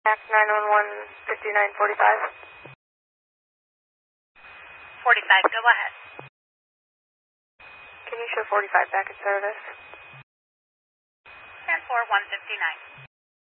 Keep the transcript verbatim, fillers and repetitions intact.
Max nine one one, fifty-nine forty-five. forty-five, go ahead. Can you show forty-five back in service? ten four, one fifty-nine.